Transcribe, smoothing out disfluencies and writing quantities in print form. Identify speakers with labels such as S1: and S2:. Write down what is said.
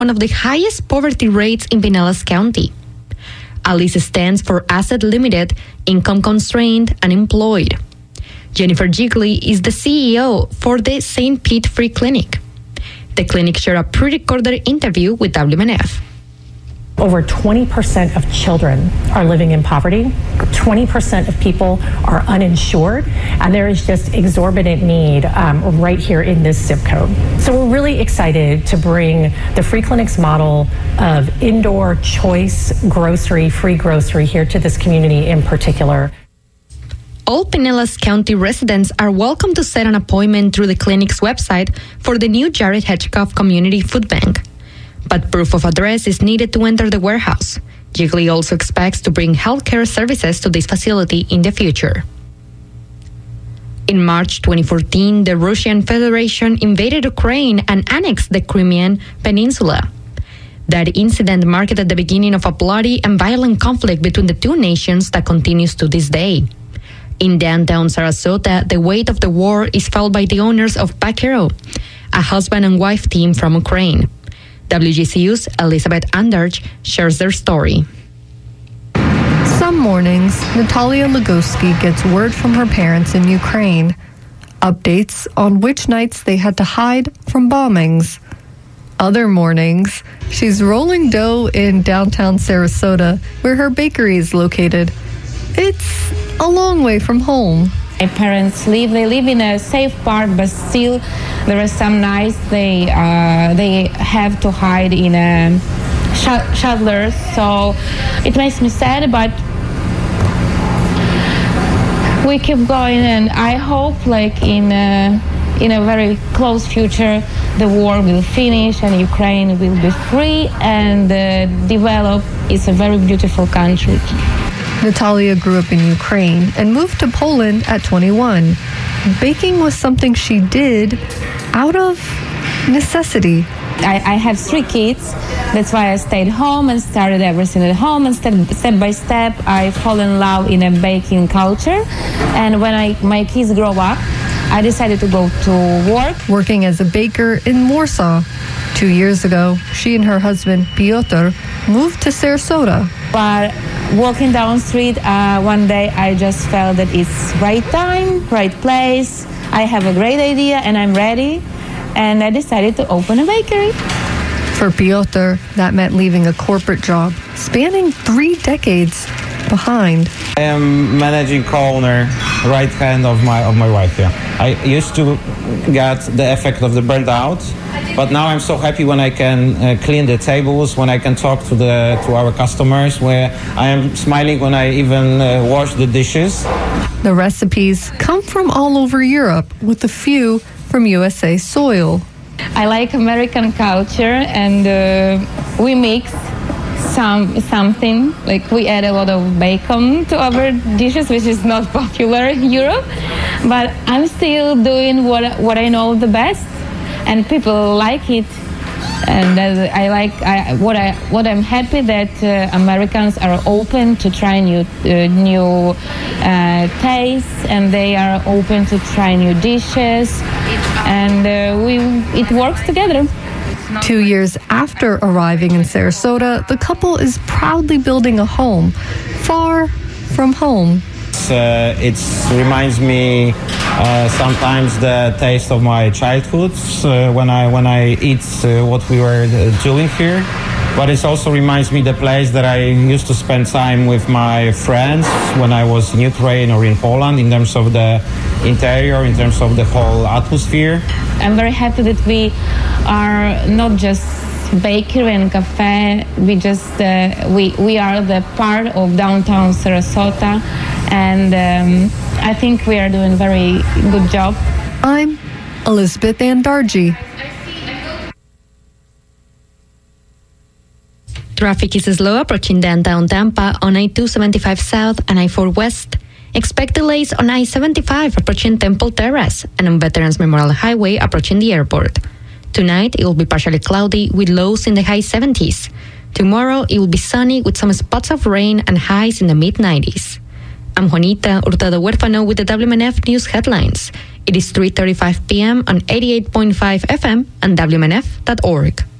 S1: one of the highest poverty rates in Pinellas County. ALICE stands for Asset Limited, Income Constrained, Unemployed. Jennifer Jigley is the CEO for the St. Pete Free Clinic. The clinic shared a pre-recorded interview with WMNF.
S2: Over 20% of children are living in poverty. 20% of people are uninsured, and there is just exorbitant need right here in this zip code. So we're really excited to bring the Free Clinics model of indoor choice grocery, free grocery here to this community in particular.
S1: All Pinellas County residents are welcome to set an appointment through the clinic's website for the new Jared Hedgecock Community Food Bank. But proof of address is needed to enter the warehouse. Jigley also expects to bring healthcare services to this facility in the future. In March 2014, the Russian Federation invaded Ukraine and annexed the Crimean Peninsula. That incident marked the beginning of a bloody and violent conflict between the two nations that continues to this day. In downtown Sarasota, the weight of the war is felt by the owners of Bakero, a husband and wife team from Ukraine. WGCU's Elizabeth Anderge shares their story.
S3: Some mornings, Natalia Lugoski gets word from her parents in Ukraine. Updates on which nights they had to hide from bombings. Other mornings, she's rolling dough in downtown Sarasota, where her bakery is located. It's a long way from home.
S4: My parents they live in a safe part, but still there are some nights they have to hide in a shelter. So it makes me sad, but we keep going, and I hope in a very close future the war will finish and Ukraine will be free and develop. It's a very beautiful country.
S3: Natalia grew up in Ukraine and moved to Poland at 21. Baking was something she did out of necessity.
S4: I have 3 kids. That's why I stayed home and started everything at home. And step by step, I fall in love in a baking culture. And when my kids grow up, I decided to go to work.
S3: Working as a baker in Warsaw. 2 years ago, she and her husband, Piotr, moved to Sarasota.
S4: But walking down the street, one day I just felt that it's right time, right place. I have a great idea and I'm ready. And I decided to open a bakery.
S3: For Piotr, that meant leaving a corporate job, spanning 3 decades behind.
S5: I am managing co-owner, right hand of my wife. Yeah, I used to get the effect of the burnt out, but now I'm so happy when I can clean the tables, when I can talk to our customers, where I am smiling when I even wash the dishes.
S3: The recipes come from all over Europe, with a few from USA soil.
S4: I like American culture, and we mix something, like we add a lot of bacon to our dishes, which is not popular in Europe, but I'm still doing what I know the best, and people like it. And what I'm happy that Americans are open to try new tastes, and they are open to try new dishes, and it works together.
S3: 2 years after arriving in Sarasota, the couple is proudly building a home, far from home.
S5: It reminds me sometimes the taste of my childhood when I eat what we were doing here. But it also reminds me the place that I used to spend time with my friends when I was in Ukraine or in Poland, in terms of the interior, in terms of the whole atmosphere.
S4: I'm very happy that we are not just bakery and cafe. We are the part of downtown Sarasota, and I think we are doing a very good job.
S3: I'm Elizabeth Andarji.
S1: Traffic is slow approaching downtown Tampa on I-275 South and I-4 West. Expect delays on I-75 approaching Temple Terrace and on Veterans Memorial Highway approaching the airport. Tonight, it will be partially cloudy with lows in the high 70s. Tomorrow, it will be sunny with some spots of rain and highs in the mid-90s. I'm Juanita Hurtado Huérfano with the WMNF News Headlines. It is 3:35 p.m. on 88.5 FM and WMNF.org.